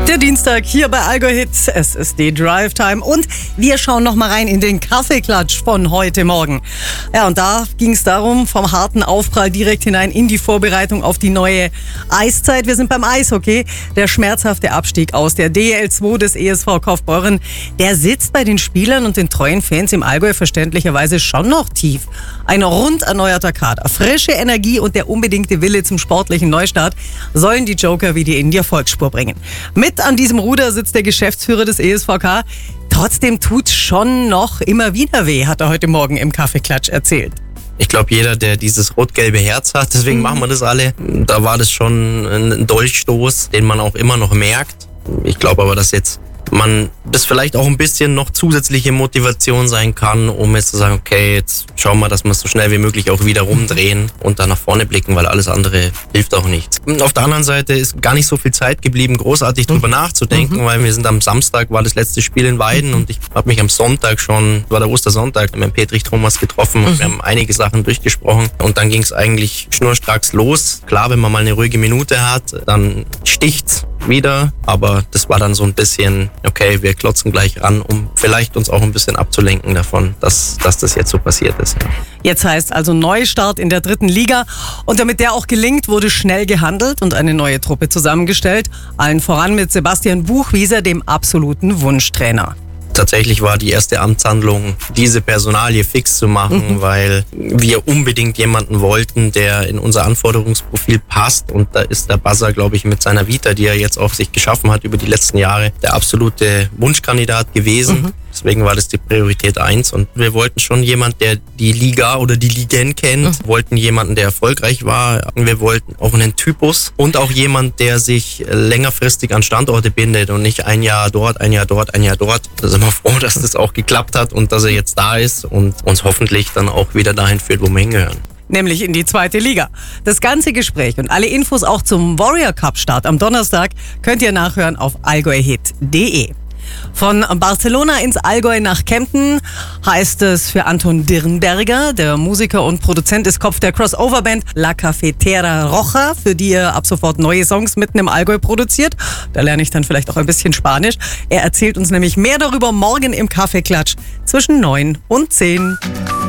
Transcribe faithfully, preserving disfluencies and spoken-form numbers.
Der Dienstag hier bei Allgäu Hits. Es ist die Drive Time und wir schauen noch mal rein in den Kaffeeklatsch von heute Morgen. Ja, und da ging es darum, vom harten Aufprall direkt hinein in die Vorbereitung auf die neue Eiszeit. Wir sind beim Eishockey. Der schmerzhafte Abstieg aus der D L zwei des E S V Kaufbeuren, der sitzt bei den Spielern und den treuen Fans im Allgäu verständlicherweise schon noch tief. Ein rund erneuerter Kader, frische Energie und der unbedingte Wille zum sportlichen Neustart sollen die Joker wieder in die Erfolgsspur bringen. Mit an diesem Ruder sitzt der Geschäftsführer des E S V K. Trotzdem tut's schon noch immer wieder weh, hat er heute Morgen im Kaffeeklatsch erzählt. Ich glaube, jeder, der dieses rot-gelbe Herz hat, deswegen mhm. machen wir das alle, da war das schon ein Dolchstoß, den man auch immer noch merkt. Ich glaube aber, dass jetzt man das vielleicht auch ein bisschen noch zusätzliche Motivation sein kann, um jetzt zu sagen, okay, jetzt schauen wir, dass wir es so schnell wie möglich auch wieder rumdrehen und dann nach vorne blicken, weil alles andere hilft auch nichts. Und auf der anderen Seite ist gar nicht so viel Zeit geblieben, großartig drüber mhm. nachzudenken, mhm. weil wir sind am Samstag, war das letzte Spiel in Weiden und ich habe mich am Sonntag schon, war der Ostersonntag, mit Petrich Thomas getroffen und mhm. wir haben einige Sachen durchgesprochen und dann ging es eigentlich schnurstracks los. Klar, wenn man mal eine ruhige Minute hat, dann sticht's wieder, aber das war dann so ein bisschen, okay, wir klotzen gleich ran, um vielleicht uns auch ein bisschen abzulenken davon, dass, dass das jetzt so passiert ist. Ja. Jetzt heißt also Neustart in der dritten Liga und damit der auch gelingt, wurde schnell gehandelt und eine neue Truppe zusammengestellt, allen voran mit Sebastian Buchwieser, dem absoluten Wunschtrainer. Tatsächlich war die erste Amtshandlung, diese Personalie fix zu machen, mhm. weil wir unbedingt jemanden wollten, der in unser Anforderungsprofil passt. Und da ist der Buzzer, glaube ich, mit seiner Vita, die er jetzt auch sich geschaffen hat über die letzten Jahre, der absolute Wunschkandidat gewesen. Mhm. Deswegen war das die Priorität eins. Und wir wollten schon jemanden, der die Liga oder die Ligen kennt. Mhm. Wir wollten jemanden, der erfolgreich war. Wir wollten auch einen Typus und auch jemand, der sich längerfristig an Standorte bindet und nicht ein Jahr dort, ein Jahr dort, ein Jahr dort. Da sind wir froh, dass das auch geklappt hat und dass er jetzt da ist und uns hoffentlich dann auch wieder dahin führt, wo wir hingehören. Nämlich in die zweite Liga. Das ganze Gespräch und alle Infos auch zum Warrior Cup Start am Donnerstag könnt ihr nachhören auf allgäuhit punkt de. Von Barcelona ins Allgäu nach Kempten heißt es für Anton Dirnberger. Der Musiker und Produzent ist Kopf der Crossover-Band La Cafetera Roja, für die er ab sofort neue Songs mitten im Allgäu produziert. Da lerne ich dann vielleicht auch ein bisschen Spanisch. Er erzählt uns nämlich mehr darüber morgen im Kaffeeklatsch zwischen neun und zehn.